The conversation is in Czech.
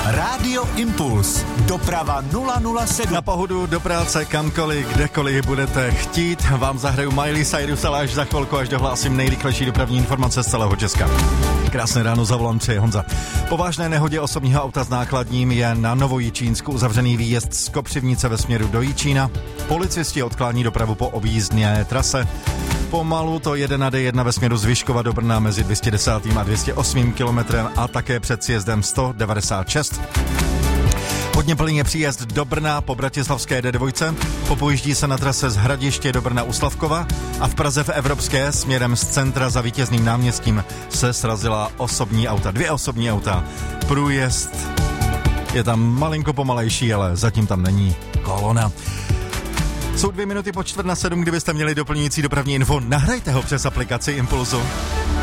Rádio Impuls. Doprava 007. Na pohodu, do práce, kamkoliv, kdekoliv budete chtít. Vám zahraju Miley Cyrus, ale až za chvilku, až dohlásím nejrychlejší dopravní informace z celého Česka. Krásné ráno, zavolám přeje Honza. Po vážné nehodě osobního auta s nákladním je na Novojičínsku uzavřený výjezd z Kopřivnice ve směru do Jičína. Policisti odklání dopravu po objízdné trase. Pomalu to jede na D1 ve směru z Vyškova do Brna mezi 210. a 208. kilometrem a také před sjezdem 196. Hodně plný je příjezd do Brna po bratislavské D2, popojíždí se na trase z Hradiště do Brna u Slavkova a v Praze v Evropské směrem z centra za Vítězným náměstím se srazila dvě osobní auta. Průjezd je tam malinko pomalejší, ale zatím tam není kolona. Jsou 2 minuty po 6:45, kdybyste měli doplňující dopravní info, nahrajte ho přes aplikaci Impulzu.